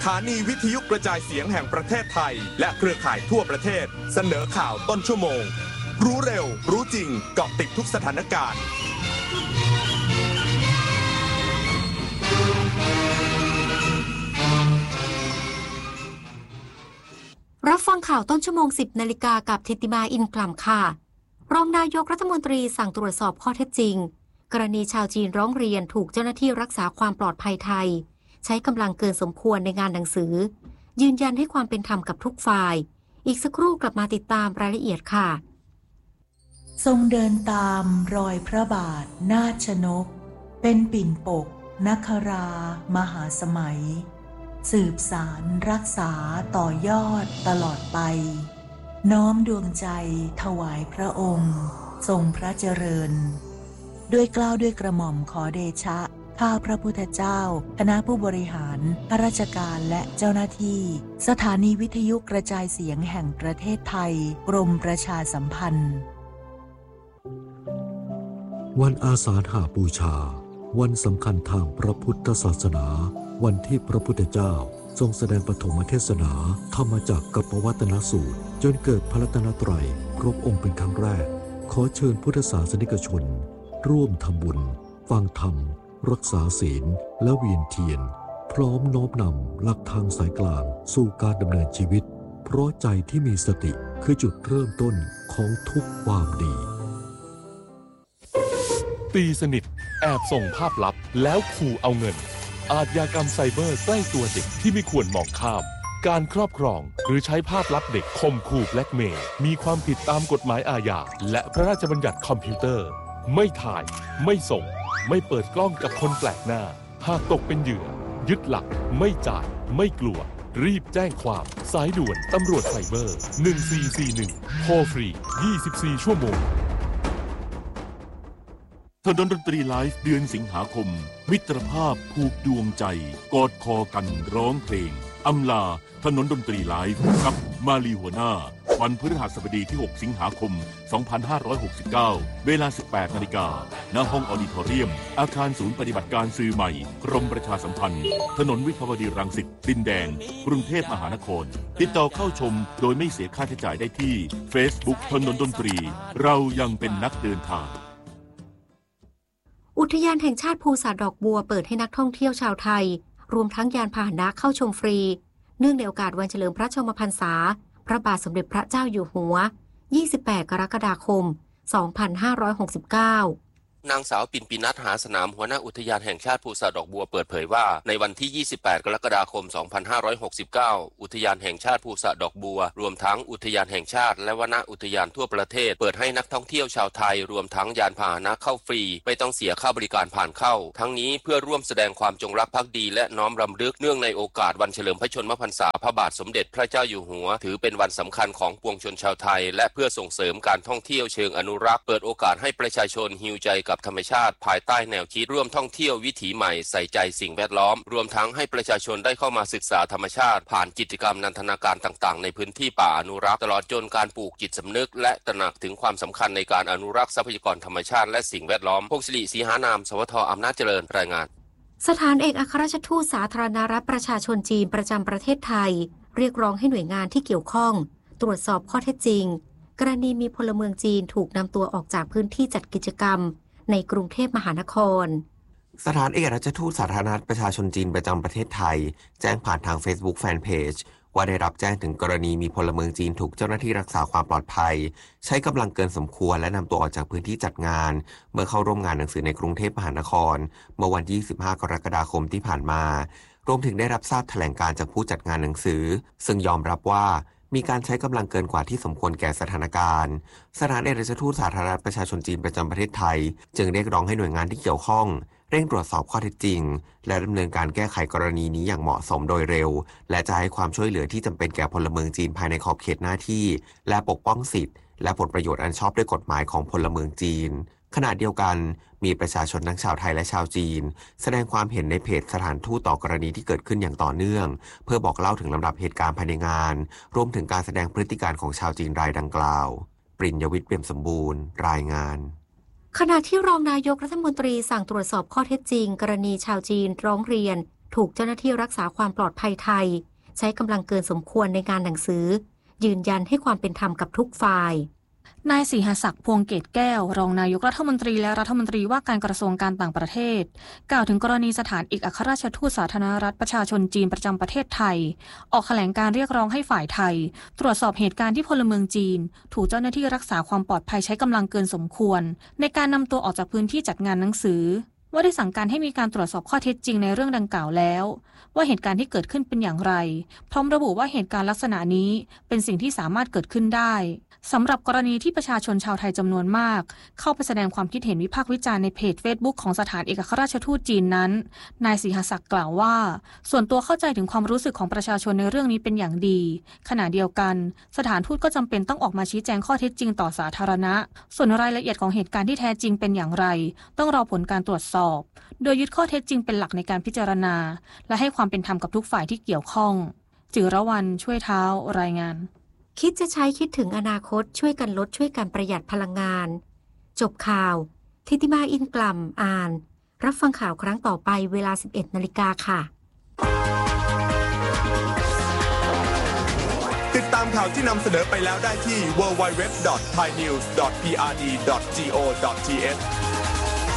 ถานีวิทยุกระจายเสียงแห่งประเทศไทยและเครือข่ายทั่วประเทศเสนอข่าวต้นชั่วโมงรู้เร็วรู้จริงเกาะติดทุกสถานการณ์รับฟังข่าวต้นชั่วโมง 10 นาฬิกากับธิติมาอินกล่ำค่ะรองนายกรัฐมนตรีสั่งตรวจสอบข้อเท็จจริงกรณีชาวจีนร้องเรียนถูกเจ้าหน้าที่รักษาความปลอดภัยไทยใช้กำลังเกินสมควรในงานหนังสือยืนยันให้ความเป็นธรรมกับทุกฝ่ายอีกสักครู่กลับมาติดตามรายละเอียดค่ะทรงเดินตามรอยพระบาทนาถชนกเป็นปิ่นปกนครามหาสมัยสืบสารรักษาต่อยอดตลอดไปน้อมดวงใจถวายพระองค์ทรงพระเจริญด้วยเกล้าด้วยกระหม่อมขอเดชะข้าพระพุทธเจ้าคณะผู้บริหารข้าราชการและเจ้าหน้าที่สถานีวิทยุกระจายเสียงแห่งประเทศไทยกรมประชาสัมพันธ์วันอาสาฬหบูชาวันสำคัญทางพระพุทธศาสนาวันที่พระพุทธเจ้าทรงแสดงปฐมเทศนาธรรมจักรกับปวัตนสูตรจนเกิดพระรัตนตรัยครบองค์เป็นครั้งแรกขอเชิญพุทธศาสนิกชนร่วมทำบุญฟังธรรมรักษาศีลและเวียนเทียนพร้อมน้อมนำหลักทางสายกลางสู่การดำเนินชีวิตเพราะใจที่มีสติคือจุดเริ่มต้นของทุกความดีตีสนิทแอบส่งภาพลับแล้วขู่เอาเงินอาชญากรรมไซเบอร์ใกล้ตัวเด็กที่ไม่ควรมองข้ามการครอบครองหรือใช้ภาพลับเด็กข่มขู่แบล็กเมย์มีความผิดตามกฎหมายอาญาและพระราชบัญญัติคอมพิวเตอร์ไม่ถ่ายไม่ส่งไม่เปิดกล้องกับคนแปลกหน้าหากตกเป็นเหยื่อยึดหลักไม่จ่ายไม่กลัวรีบแจ้งความสายด่วนตำรวจไซเบอร์1441โทรฟรี24 ชั่วโมงถนนดนตรีไลฟ์เดือนสิงหาคมมิตรภาพผูกดวงใจกอดคอกันร้องเพลงอำลาถนนดนตรีไลฟ์กับมาลีหัวหน้าวันพฤหัสบดีที่6สิงหาคม2569เวลา 18 นาฬิกาณห้องออดิทอเรียมอาคารศูนย์ปฏิบัติการสื่อใหม่กรมประชาสัมพันธ์ถนนวิภาวดีรังสิตดินแดงกรุงเทพมหานครติดต่อเข้าชมโดยไม่เสียค่าใช้จ่ายได้ที่ Facebook ถนนดนตรีเรายังเป็นนักเดินทางอุทยานแห่งชาติภูสาดอกบัวเปิดให้นักท่องเที่ยวชาวไทยรวมทั้งยานพาหนะเข้าชมฟรีเนื่องในโอกาสวันเฉลิมพระชนมพรรษาพระบาทสมเด็จพระเจ้าอยู่หัว28 กรกฎาคม 2569 นางสาวปิ่นปินัทหาสนามหัวหน้าอุทยานแห่งชาติภูสาดอกบัวเปิดเผยว่าในวันที่ 28 กรกฎาคม 2569 อุทยานแห่งชาติภูสาดอกบัวรวมทั้งอุทยานแห่งชาติและวนอุทยานทั่วประเทศเปิดให้นักท่องเที่ยวชาวไทยรวมทั้งยานพาหนะเข้าฟรีไม่ต้องเสียค่าบริการผ่านเข้าทั้งนี้เพื่อร่วมแสดงความจงรักภักดีและน้อมรำลึกเนื่องในโอกาสวันเฉลิมพระชนมพรรษาพระบาทสมเด็จพระเจ้าอยู่หัวถือเป็นวันสำคัญของปวงชนชาวไทยและเพื่อส่งเสริมการท่องเที่ยวเชิงอนุรักษ์เปิดโอกาสให้ประชาชนฮีลใจกับธรรมชาติภายใต้แนวคิดร่วมท่องเที่ยววิถีใหม่ใส่ใจสิ่งแวดล้อมรวมทั้งให้ประชาชนได้เข้ามาศึกษาธรรมชาติผ่านกิจกรรมนันทนาการต่างๆในพื้นที่ป่าอนุรักษ์ตลอดจนการปลูกจิตสำนึกและตระหนักถึงความสำคัญในการอนุรักษ์ทรัพยากรธรรมชาติและสิ่งแวดล้อมพงศิริศรีหานามสวท.อำนาจเจริญรายงานสถานเอกอัครราชทูตสาธารณรัฐประชาชนจีนประจำประเทศไทยเรียกร้องให้หน่วยงานที่เกี่ยวข้องตรวจสอบข้อเท็จจริงกรณีมีพลเมืองจีนถูกนำตัวออกจากพื้นที่จัดกิจกรรมในกรุงเทพมหานครสถานเอกอัครราชทูตสาธารณรัฐประชาชนจีนประจำประเทศไทยแจ้งผ่านทาง Facebook Fanpage ว่าได้รับแจ้งถึงกรณีมีพลเมืองจีนถูกเจ้าหน้าที่รักษาความปลอดภัยใช้กำลังเกินสมควรและนำตัวออกจากพื้นที่จัดงานเมื่อเข้าร่วมงานหนังสือในกรุงเทพมหานครเมื่อวันที่25 กรกฎาคมที่ผ่านมารวมถึงได้รับทราบแถลงการจากผู้จัดงานหนังสือซึ่งยอมรับว่ามีการใช้กำลังเกินกว่าที่สมควรแก่สถานการณ์สถานเอกอัครราชทูตสาธารณรัฐประชาชนจีนประจำประเทศไทยจึงเรียกร้องให้หน่วยงานที่เกี่ยวข้องเร่งตรวจสอบข้อเท็จจริงและดำเนินการแก้ไขกรณีนี้อย่างเหมาะสมโดยเร็วและจะให้ความช่วยเหลือที่จำเป็นแก่พลเมืองจีนภายในขอบเขตหน้าที่และปกป้องสิทธิและผลประโยชน์อันชอบด้วยกฎหมายของพลเมืองจีนขณะเดียวกันมีประชาชนทั้งชาวไทยและชาวจีนแสดงความเห็นในเพจสถานทูตต่อกรณีที่เกิดขึ้นอย่างต่อเนื่องเพื่อบอกเล่าถึงลำดับเหตุการณ์ภายในงานรวมถึงการแสดงพฤติการของชาวจีนรายดังกล่าวปริญญวิทย์เปี่ยมสมบูรณ์รายงานขณะที่รองนายกรัฐมนตรีสั่งตรวจสอบข้อเท็จจริงกรณีชาวจีนร้องเรียนถูกเจ้าหน้าที่รักษาความปลอดภัยไทยใช้กำลังเกินสมควรในงานหนังสือยืนยันให้ความเป็นธรรมกับทุกฝ่ายนายศรีหศักดิ์พวงเกตแก้วรองนายกรัฐมนตรีและรัฐมนตรีว่าการกระทรวงการต่างประเทศกล่าวถึงกรณีสถานเอกอัครราชทูตสาธารณรัฐประชาชนจีนประจำประเทศไทยออกแถลงการเรียกร้องให้ฝ่ายไทยตรวจสอบเหตุการณ์ที่พลเมืองจีนถูกเจ้าหน้าที่รักษาความปลอดภัยใช้กำลังเกินสมควรในการนำตัวออกจากพื้นที่จัดงานหนังสือว่าได้สั่งการให้มีการตรวจสอบข้อเท็จจริงในเรื่องดังกล่าวแล้วว่าเหตุการณ์ที่เกิดขึ้นเป็นอย่างไรพร้อมระบุว่าเหตุการณ์ลักษณะนี้เป็นสิ่งที่สามารถเกิดขึ้นได้สำหรับกรณีที่ประชาชนชาวไทยจำนวนมากเข้าไปแสดงความคิดเห็นวิพากษ์วิจารณ์ในเพจ Facebook ของสถานเอกอัครราชทูตจีนนั้นนายศรีหศักดิ์กล่าวว่าส่วนตัวเข้าใจถึงความรู้สึกของประชาชนในเรื่องนี้เป็นอย่างดีขณะเดียวกันสถานทูตก็จำเป็นต้องออกมาชี้แจงข้อเท็จจริงต่อสาธารณะส่วนรายละเอียดของเหตุการณ์ที่แท้จริงเป็นอย่างไรต้องรอผลการตรวจสอบโดยยึดข้อเท็จจริงเป็นหลักในการพิจารณาและให้ความเป็นธรรมกับทุกฝ่ายที่เกี่ยวข้องจิรวรรณช่วยเท้ารายงานคิดจะใช้คิดถึงอนาคตช่วยกันลดช่วยกันประหยัดพลังงานจบข่าวทิติมาอินกล่ำอ่านรับฟังข่าวครั้งต่อไปเวลา 11:00 น.ค่ะติดตามข่าวที่นำเสนอไปแล้วได้ที่ www.thainews.prd.go.th